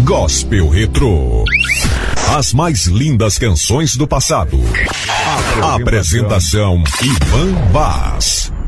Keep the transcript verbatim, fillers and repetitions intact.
Gospel Retrô. As mais lindas canções do passado. Apresentação Ivan Vaz.